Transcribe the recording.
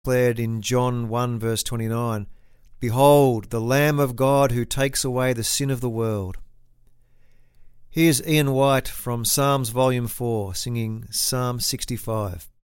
declared in John 1 verse 29, "Behold, the Lamb of God who takes away the sin of the world." Here's Ian White from Psalms Volume 4 singing Psalm 65.